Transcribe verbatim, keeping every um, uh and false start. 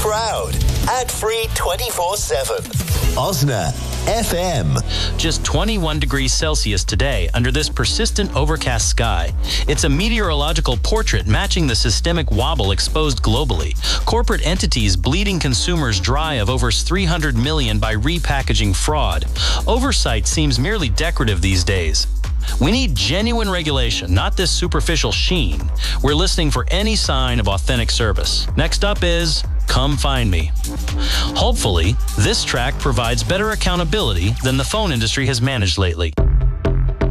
proud. Ad-free twenty-four seven. Osna F M. Just twenty-one degrees Celsius today under this persistent overcast sky. It's a meteorological portrait matching the systemic wobble exposed globally. Corporate entities bleeding consumers dry of over three hundred million by repackaging fraud. Oversight seems merely decorative these days. We need genuine regulation, not this superficial sheen. We're listening for any sign of authentic service. Next up is Come Find Me. Hopefully, this track provides better accountability than the phone industry has managed lately.